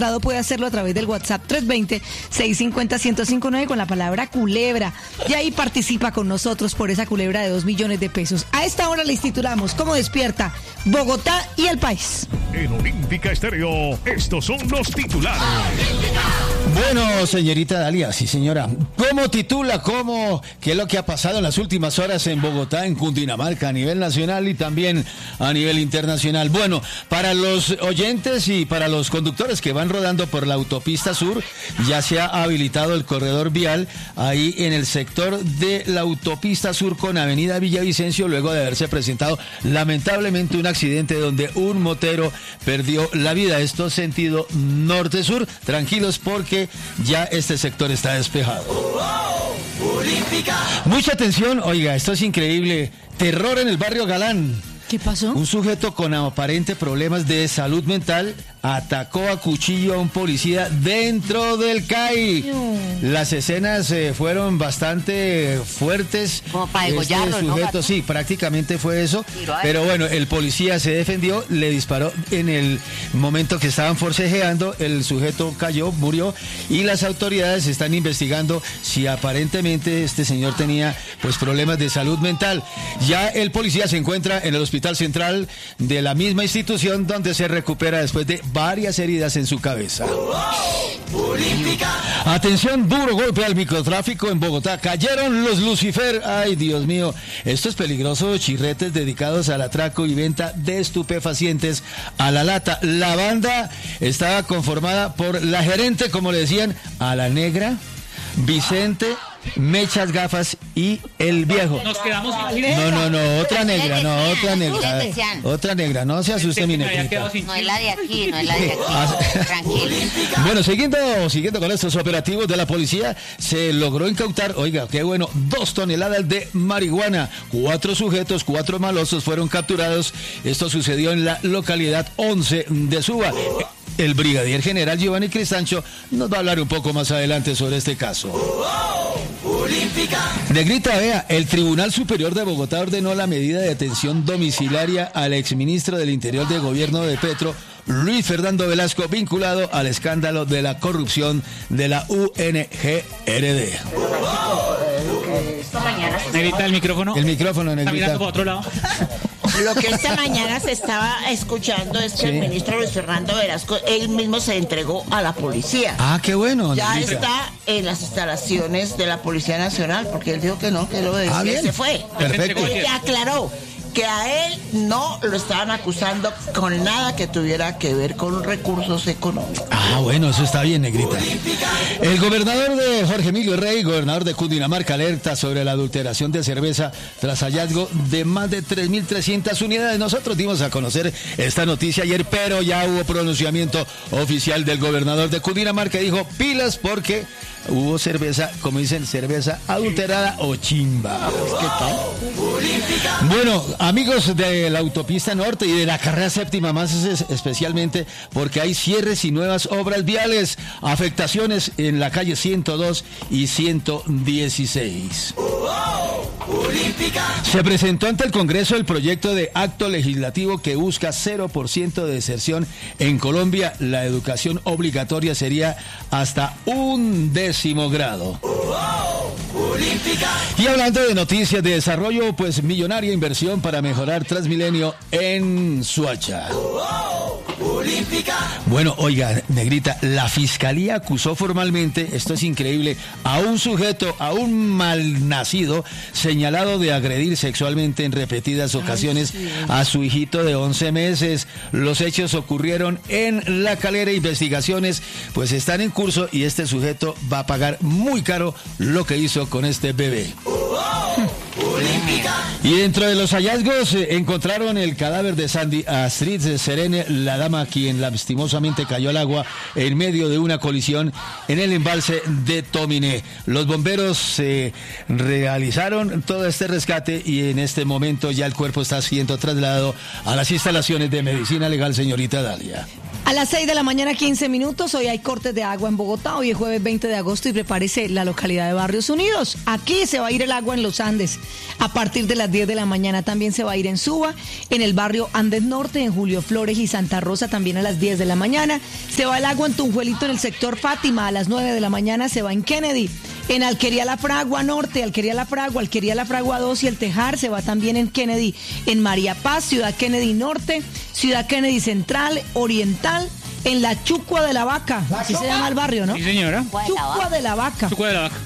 secuestrado puede hacerlo a través del WhatsApp 320-650-1059 con la palabra culebra. Y ahí participa con nosotros por esa culebra de 2 millones de pesos. A esta hora les titulamos ¿Cómo despierta Bogotá y el país? En Olímpica Estéreo, estos son los titulares. Bueno, señorita Dalia, sí señora. ¿Cómo titula? ¿Qué es lo que ha pasado en las últimas horas en Bogotá, en Cundinamarca, a nivel nacional y también a nivel internacional? Bueno, para los oyentes y para los conductores que van rodando por la autopista sur, ya se ha habilitado el corredor vial ahí en el sector de la autopista sur con avenida Villavicencio, luego de haberse presentado lamentablemente un accidente donde un motero perdió la vida. Esto sentido norte-sur. Tranquilos porque ya este sector está despejado. Mucha atención, oiga, esto es increíble. Terror en el barrio Galán. ¿Qué pasó? Un sujeto con aparentes problemas de salud mental atacó a cuchillo a un policía dentro del CAI. Las escenas fueron bastante fuertes. Como para degollarlo, este sujeto, ¿no? sí, prácticamente fue eso. Pero bueno, el policía se defendió, le disparó en el momento que estaban forcejeando, el sujeto cayó, murió, y las autoridades están investigando si aparentemente este señor tenía pues problemas de salud mental. Ya el policía se encuentra en el hospital central de la misma institución, donde se recupera después de varias heridas en su cabeza. Atención, duro golpe al microtráfico en Bogotá. Cayeron los Lucifer. Ay, Dios mío. Esto es peligroso. Chirretes dedicados al atraco y venta de estupefacientes a la lata. La banda estaba conformada por la gerente, como le decían, a la negra, Vicente, Mechas Gafas y el viejo. Nos quedamos sin No, otra negra, otra negra, no se asuste mi negrita. No es la de aquí, tranquilo. Bueno, siguiendo con estos operativos de la policía, se logró incautar, oiga, qué bueno, 2 toneladas de marihuana. 4 sujetos, 4 malosos fueron capturados. Esto sucedió en la localidad 11 de Suba. El brigadier general Giovanni Cristancho nos va a hablar un poco más adelante sobre este caso. Negrita, vea, el Tribunal Superior de Bogotá ordenó la medida de detención domiciliaria al exministro del Interior del gobierno de Petro, Luis Fernando Velasco, vinculado al escándalo de la corrupción de la UNGRD. Negrita, el micrófono. El micrófono, Está negrita. mirando para otro lado. Lo que esta mañana se estaba escuchando es que el ministro Luis Fernando Velasco, él mismo se entregó a la policía. Ah, qué bueno. Ya negrita. está en las instalaciones de la Policía Nacional, porque él dijo que no, que lo decía, bien. se fue. Perfecto. Y aclaró que a él no lo estaban acusando con nada que tuviera que ver con recursos económicos. Ah, bueno, eso está bien, negrita. El gobernador de Jorge Emilio Rey, gobernador de Cundinamarca, alerta sobre la adulteración de cerveza tras hallazgo de más de 3.300 unidades. Nosotros dimos a conocer esta noticia ayer, pero ya hubo pronunciamiento oficial del gobernador de Cundinamarca. Dijo, pilas porque hubo cerveza, como dicen, cerveza adulterada o chimba. ¿Qué tal? Bueno, amigos de la autopista norte y de la carrera séptima, más especialmente porque hay cierres y nuevas obras viales, afectaciones en la calle 102 y 116. Se presentó ante el Congreso el proyecto de acto legislativo que busca 0% de deserción en Colombia. La educación obligatoria sería hasta 11º grado. Y hablando de noticias de desarrollo, pues millonaria inversión para mejorar Transmilenio en Soacha. Bueno, oiga, negrita, la fiscalía acusó formalmente, esto es increíble, a un sujeto, a un malnacido, señalado de agredir sexualmente en repetidas ocasiones a su hijito de 11 meses. Los hechos ocurrieron en La Calera. Investigaciones pues están en curso y este sujeto va a pagar muy caro lo que hizo con este bebé. Y dentro de los hallazgos encontraron el cadáver de Sandy Astrid Serene, la dama quien lastimosamente cayó al agua en medio de una colisión en el embalse de Tominé. Los bomberos realizaron todo este rescate y en este momento ya el cuerpo está siendo trasladado a las instalaciones de medicina legal, señorita Dalia. A las 6 de la mañana, 15 minutos. Hoy hay cortes de agua en Bogotá. Hoy es jueves 20 de agosto y prepárese la localidad de Barrios Unidos. Aquí se va a ir el agua en los Andes a partir de las 10 de la mañana. También se va a ir en Suba, en el barrio Andes Norte, en Julio Flores y Santa Rosa también a las 10 de la mañana. Se va el agua en Tunjuelito, en el sector Fátima, a las 9 de la mañana. Se va en Kennedy, en Alquería La Fragua Norte, Alquería La Fragua 2 y El Tejar. Se va también en Kennedy, en María Paz, Ciudad Kennedy Norte, Ciudad Kennedy Central, Oriental, en la Chucua de la Vaca, así se llama el barrio, ¿no? Sí, señora. Chucua de la Vaca. Chucua de la Vaca.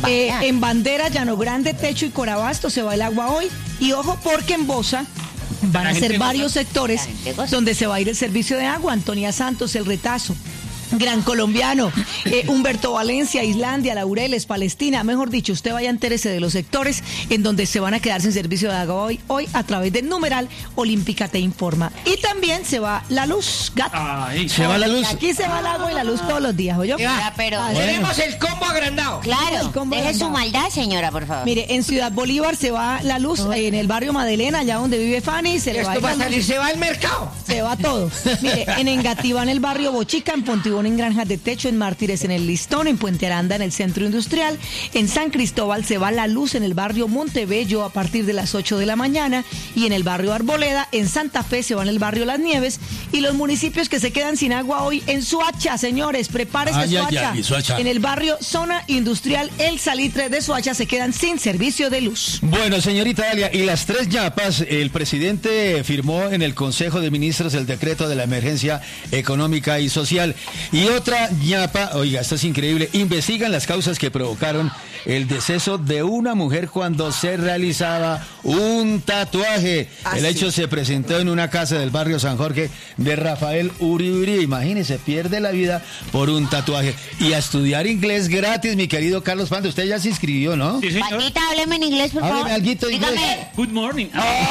En Bandera, Llano Grande, Techo y Corabasto se va el agua hoy. Y ojo porque en Bosa van a ser varios sectores donde se va a ir el servicio de agua. Antonia Santos, El Retazo, Gran Colombiano, Humberto Valencia, Islandia, Laureles, Palestina. Mejor dicho, usted vaya a entérese de los sectores en donde se van a quedar sin servicio de agua hoy a través del numeral Olímpica te informa. Y también se va la luz, gato. Ay, ¿Se va la luz? Aquí se va el agua y la luz todos los días, ¿oyó? Ya, pero Tenemos el combo agrandado. claro, el combo deje su agrandado. maldad, señora, por favor. Mire, en Ciudad Bolívar se va la luz, en el barrio Madelena, allá donde vive Fanny, se le va a ir Esto va a la luz. salir, se va al mercado. Se va todo. Mire, en Engativá, en el barrio Bochica, en Pontibón, en Granjas de Techo, en Mártires, en el Listón, en Puente Aranda, en el Centro Industrial, en San Cristóbal se va la luz en el barrio Montebello a partir de las 8 de la mañana y en el barrio Arboleda, en Santa Fe se va en el barrio Las Nieves y los municipios que se quedan sin agua hoy en Soacha, señores, prepárese Soacha. Soacha. En el barrio Zona Industrial El Salitre de Soacha se quedan sin servicio de luz. Bueno, señorita Dalia, y las tres ñapas, el presidente firmó en el Consejo de Ministros el decreto de la emergencia económica y social. Y otra ñapa, oiga, esto es increíble, investigan las causas que provocaron el deceso de una mujer cuando se realizaba un tatuaje. El hecho se presentó en una casa del barrio San Jorge de Rafael Uribe. Imagínese, pierde la vida por un tatuaje. Y a estudiar inglés gratis, mi querido Carlos Panda. Usted ya se inscribió, ¿no? Sí, señor. Patita, hábleme en inglés, por favor. Hábleme alguito de inglés. Dígame. Good morning.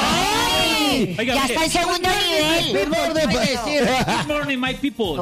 Ay, Oiga, ya mire. está el segundo nivel. Good morning, my people.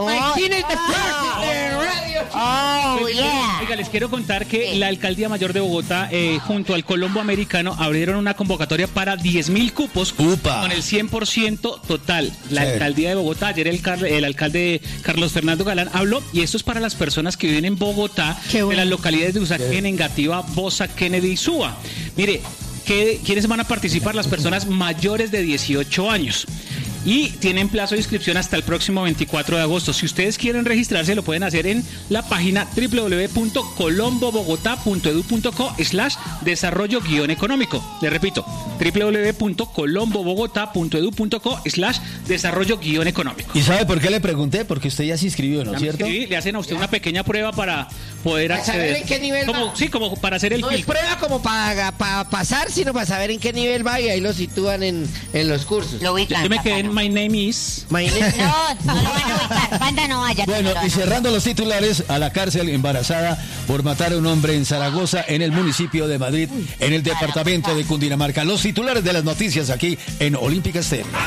Oh, yeah. Oiga, les quiero contar que la Alcaldía Mayor de Bogotá, junto al Colombo Americano, abrieron una convocatoria para 10.000 cupos ¡Upa! con el 100% total. La Sí. Alcaldía de Bogotá, ayer el alcalde Carlos Fernando Galán habló, y esto es para las personas que viven en Bogotá, Qué bueno. de las localidades de Usaquén, Engativá, Bosa, Kennedy y Suba. Mire, ¿quiénes van a participar? Las personas mayores de 18 años. Y tienen plazo de inscripción hasta el próximo 24 de agosto. Si ustedes quieren registrarse, lo pueden hacer en la página www.colombobogotá.edu.co/desarrollo-económico. Le repito, www.colombobogotá.edu.co/desarrollo-económico. ¿Y sabe por qué le pregunté? Porque usted ya se inscribió, ¿no es cierto? Le hacen a usted una pequeña prueba para poder Para saber acceder. en qué nivel va. Sí, como para hacer el No es filtro. prueba como para pasar, sino para saber en qué nivel va y ahí lo sitúan en los cursos. Lo ubican. Yo me quedé papá, en no. My Name Is. Imagínense. No lo van a ubicar. Panda, no vaya. Bueno, no lo van y a cerrando los titulares, a la cárcel embarazada por matar a un hombre en Zaragoza, en el municipio de Madrid, en el departamento de Cundinamarca. Los titulares de las noticias aquí en Olímpica Estéreo.